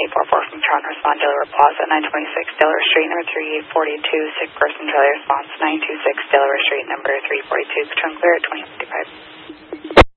844 from Toronto, respond Delaware Plaza, 926 Delaware Street, number 3842, sick person, failure response, 926 Delaware Street, number 342, return clear at 2055.